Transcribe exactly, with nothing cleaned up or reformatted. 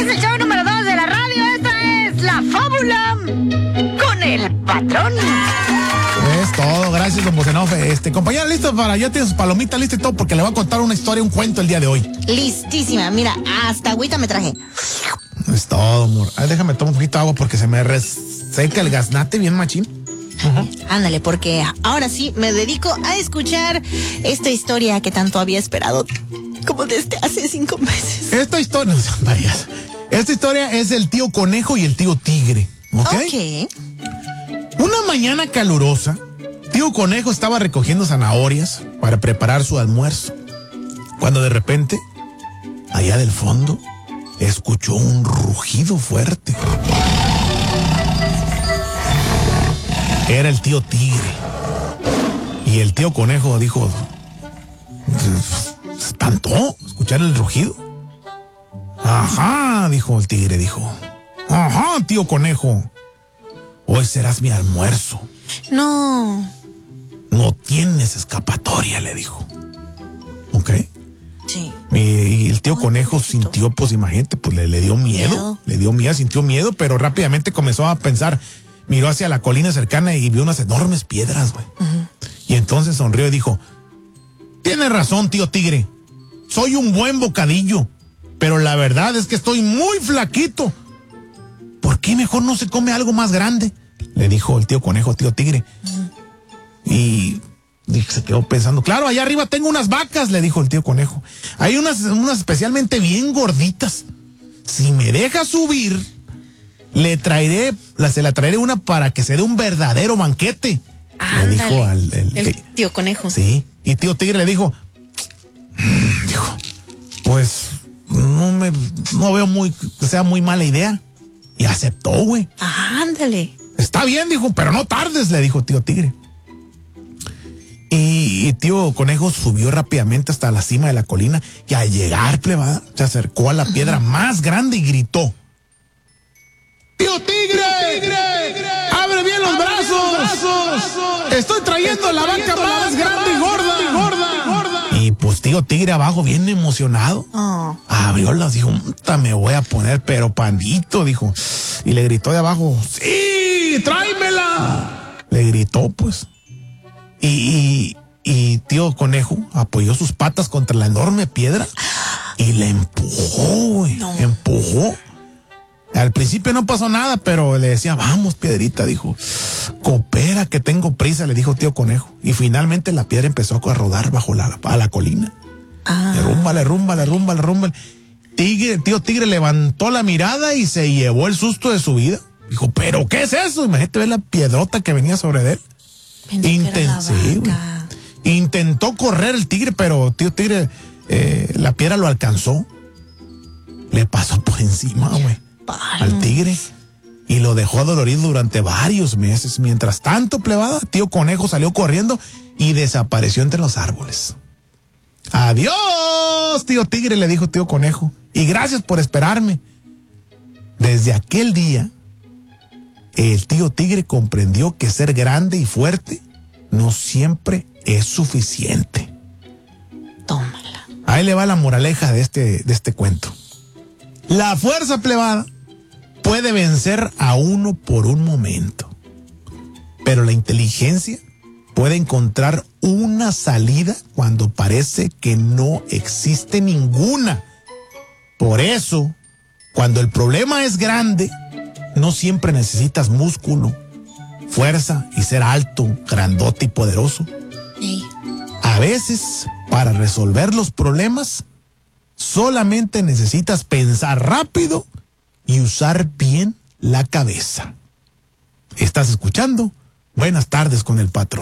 es el show número dos de la radio. Esta es La Fábula con el patrón. Es todo, gracias, don Bocenov. Este, compañera, listo para, ya tienes sus palomitas, listo y todo, porque le voy a contar una historia, un cuento el día de hoy. Listísima, mira, hasta agüita me traje. Es todo, amor. Ay, déjame tomar un poquito de agua porque se me reseca el gaznate bien machín. Uh-huh. Ándale, porque ahora sí me dedico a escuchar esta historia que tanto había esperado, como desde hace cinco meses. Esta historia, no sean varias. Esta historia es del tío Conejo y el tío Tigre. ¿Ok? Ok. Una mañana calurosa, tío Conejo estaba recogiendo zanahorias para preparar su almuerzo, cuando de repente, allá del fondo, escuchó un rugido fuerte. Era el tío Tigre. Y el tío Conejo dijo, se espantó escuchar el rugido. Ajá, dijo el Tigre, dijo. Ajá, tío Conejo. Hoy serás mi almuerzo. No. No tienes escapatoria, le dijo. ¿Ok? Sí. Y, y el tío Ay, Conejo pobrecito. sintió, pues imagínate, pues le, le dio miedo, Miedo. Le dio miedo, sintió miedo, pero rápidamente comenzó a pensar. Miró hacia la colina cercana y vio unas enormes piedras, güey. Uh-huh. Y entonces sonrió y dijo, tienes razón, tío Tigre. Soy un buen bocadillo, pero la verdad es que estoy muy flaquito. ¿Por qué mejor no se come algo más grande? Le dijo el tío Conejo, tío Tigre. Uh-huh. Y se quedó pensando, claro, allá arriba tengo unas vacas, le dijo el tío Conejo. Hay unas, unas especialmente bien gorditas. Si me deja subir, le traeré, la, se la traeré una para que se dé un verdadero banquete. Ándale, le dijo al el, el tío Conejo. Sí, y tío Tigre le dijo, dijo, pues no me, no veo muy, que sea muy mala idea. Y aceptó, güey. Ándale. Está bien, dijo, pero no tardes, le dijo tío Tigre. Y, y tío Conejo subió rápidamente hasta la cima de la colina y al llegar, plebada, se acercó a la piedra más grande y gritó, ¡Tío Tigre! ¡Tigre! ¡Abre bien los, ¡Abre brazos! Bien los brazos! ¡Estoy trayendo Estoy la vaca más la grande y gorda, y gorda, y gorda! Y pues tío Tigre abajo, bien emocionado, oh. abrió las, dijo, me voy a poner pero pandito, dijo. Y le gritó de abajo, ¡sí! ¡Tráemela! Le gritó, pues. Y, y, y tío Conejo apoyó sus patas contra la enorme piedra y le empujó, güey. No. Empujó. Al principio no pasó nada, pero le decía, vamos, piedrita, dijo. Coopera, que tengo prisa, le dijo tío Conejo. Y finalmente la piedra empezó a rodar bajo la, a la colina. Ah. Le rumba, le rumba, le rumba, le rumba. Tigre, tío Tigre levantó la mirada y se llevó el susto de su vida. Dijo, ¿pero qué es eso? Imagínate ver la piedrota que venía sobre él. Intent sí, Intentó correr el tigre, pero tío Tigre, eh, la piedra lo alcanzó. Le pasó por encima, güey, al tigre. Y lo dejó dolorido durante varios meses. Mientras tanto, plebada, tío Conejo salió corriendo y desapareció entre los árboles. Adiós, tío Tigre, le dijo tío Conejo. Y gracias por esperarme. Desde aquel día, el tío Tigre comprendió que ser grande y fuerte no siempre es suficiente. Tómala. Ahí le va la moraleja de este, de este cuento. La fuerza, plebada, puede vencer a uno por un momento, pero la inteligencia puede encontrar una salida cuando parece que no existe ninguna. Por eso, cuando el problema es grande, no siempre necesitas músculo, fuerza y ser alto, grandote y poderoso. Sí. A veces, para resolver los problemas, solamente necesitas pensar rápido y usar bien la cabeza. ¿Estás escuchando? Buenas tardes con el patrón.